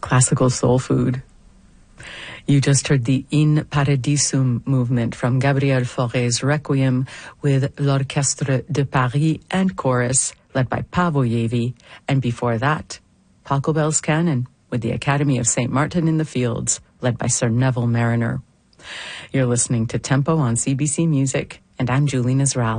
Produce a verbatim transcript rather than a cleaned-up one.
classical soul food. You just heard the In Paradisum movement from Gabriel Fauré's Requiem with l'Orchestre de Paris and chorus led by Paavo Järvi, and before that, Pachelbel's Canon with the Academy of Saint Martin in the Fields led by Sir Neville Mariner. You're listening to Tempo on C B C Music, and I'm Julie Nazrala.